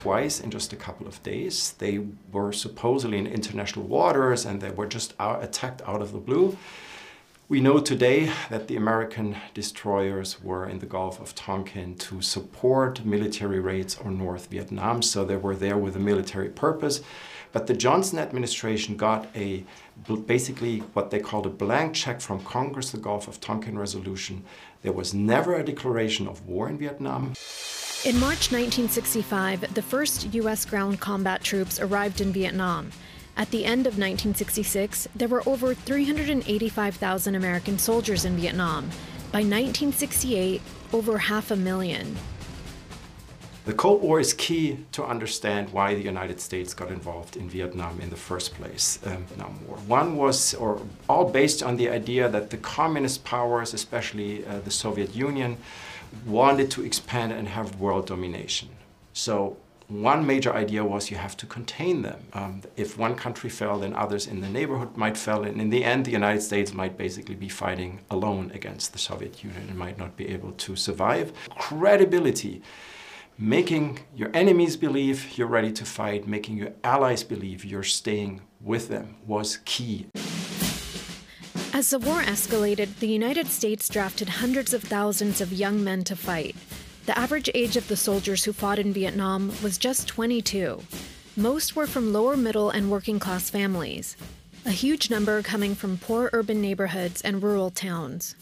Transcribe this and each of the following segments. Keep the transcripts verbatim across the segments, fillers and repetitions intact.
Twice in just a couple of days. They were supposedly in international waters and they were just out, attacked out of the blue. We know today that the American destroyers were in the Gulf of Tonkin to support military raids on North Vietnam, so they were there with a military purpose. But the Johnson administration got a, basically what they called a blank check from Congress, the Gulf of Tonkin Resolution. There was never a declaration of war in Vietnam. In March nineteen sixty-five, the first U S ground combat troops arrived in Vietnam. At the end of nineteen sixty-six, there were over three hundred eighty-five thousand American soldiers in Vietnam. By nineteen sixty-eight, over half a million. The Cold War is key to understand why the United States got involved in Vietnam in the first place. Um, Vietnam War. One was, or all based on the idea that the communist powers, especially uh, the Soviet Union, wanted to expand and have world domination. So one major idea was you have to contain them. Um, if one country fell, then others in the neighborhood might fall, and in the end, the United States might basically be fighting alone against the Soviet Union and might not be able to survive. Credibility. Making your enemies believe you're ready to fight, making your allies believe you're staying with them was key. As the war escalated, the United States drafted hundreds of thousands of young men to fight. The average age of the soldiers who fought in Vietnam was just twenty-two. Most were from lower middle and working class families, a huge number coming from poor urban neighborhoods and rural towns.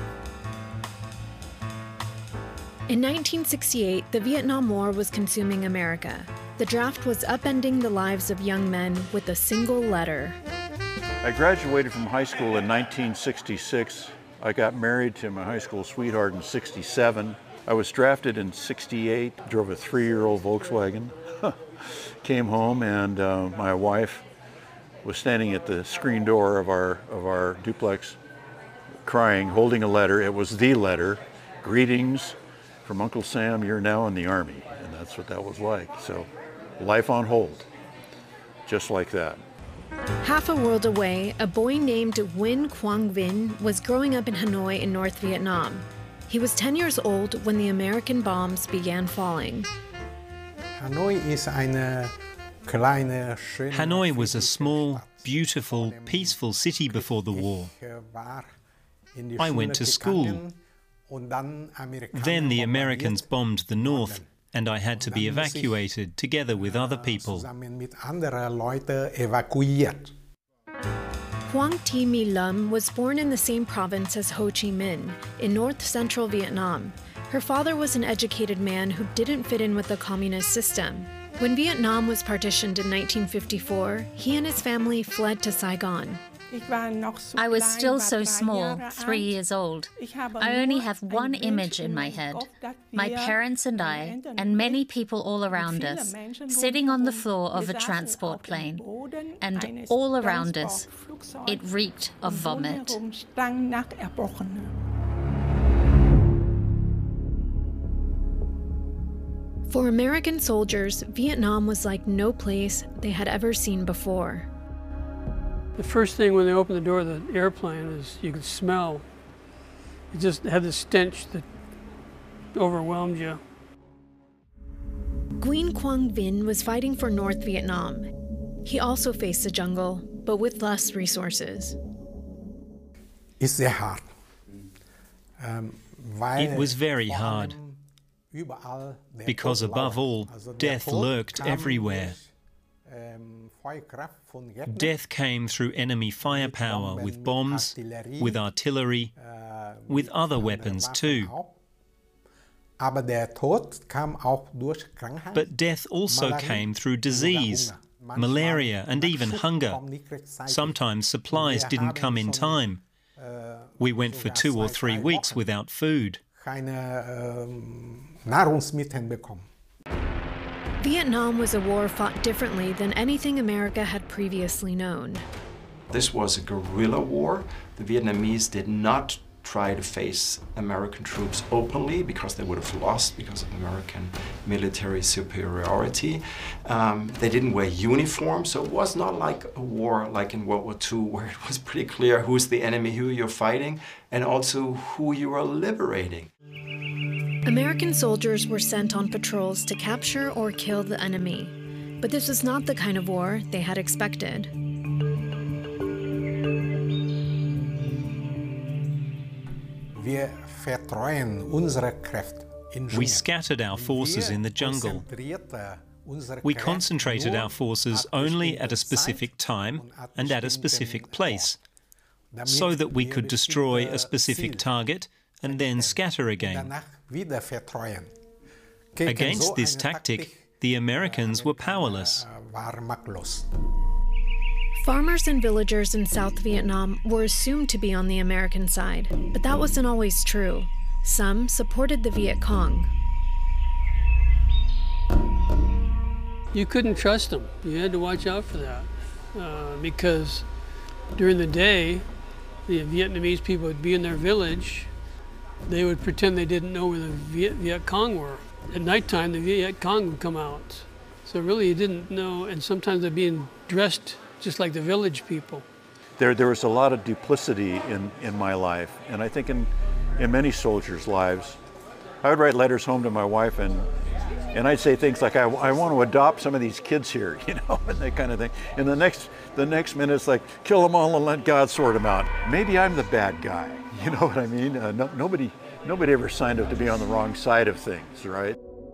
In nineteen sixty-eight, the Vietnam War was consuming America. The draft was upending the lives of young men with a single letter. I graduated from high school in nineteen sixty-six. I got married to my high school sweetheart in sixty-seven. I was drafted in sixty-eight, drove a three-year-old Volkswagen. Came home and uh, my wife was standing at the screen door of our, of our duplex, crying, holding a letter. It was the letter, greetings from Uncle Sam, you're now in the Army. And that's what that was like. So life on hold, just like that. Half a world away, a boy named Nguyen Quang Vinh was growing up in Hanoi in North Vietnam. He was ten years old when the American bombs began falling. Hanoi was a small, beautiful, peaceful city before the war. I went to school. Then the Americans bombed the north, and I had to be evacuated together with other people. Quang Thi My Lum was born in the same province as Ho Chi Minh, in north-central Vietnam. Her father was an educated man who didn't fit in with the communist system. When Vietnam was partitioned in nineteen fifty-four, he and his family fled to Saigon. I was still so small, three years old. I only have one image in my head. My parents and I, and many people all around us, sitting on the floor of a transport plane. And all around us, it reeked of vomit. For American soldiers, Vietnam was like no place they had ever seen before. The first thing when they opened the door of the airplane is you could smell. You just had the stench that overwhelmed you. Nguyen Quang Vinh was fighting for North Vietnam. He also faced the jungle, but with less resources. It's hard. Um, it was very hard. Because above all, death lurked everywhere. Death came through enemy firepower with bombs, with artillery, with other weapons too. But death also came through disease, malaria and even hunger. Sometimes supplies didn't come in time. We went for two or three weeks without food. Vietnam was a war fought differently than anything America had previously known. This was a guerrilla war. The Vietnamese did not try to face American troops openly because they would have lost because of American military superiority. Um, they didn't wear uniforms, so it was not like a war like in World War Two where it was pretty clear who's the enemy, who you're fighting, and also who you are liberating. American soldiers were sent on patrols to capture or kill the enemy, but this was not the kind of war they had expected. We scattered our forces in the jungle. We concentrated our forces only at a specific time and at a specific place, so that we could destroy a specific target and then scatter again. Against this tactic, the Americans were powerless. Farmers and villagers in South Vietnam were assumed to be on the American side, but that wasn't always true. Some supported the Viet Cong. You couldn't trust them. You had to watch out for that uh, because during the day, the Vietnamese people would be in their village. They would pretend they didn't know where the Viet, Viet Cong were. At nighttime, the Viet Cong would come out. So really you didn't know, and sometimes they're being dressed just like the village people. There, there was a lot of duplicity in, in my life, and I think in, in many soldiers' lives. I would write letters home to my wife, and, and I'd say things like, I, I want to adopt some of these kids here, you know, and that kind of thing. And the next, the next minute it's like, kill them all and let God sort them out. Maybe I'm the bad guy, you know what I mean? Uh, no, nobody, nobody ever signed up to be on the wrong side of things, right?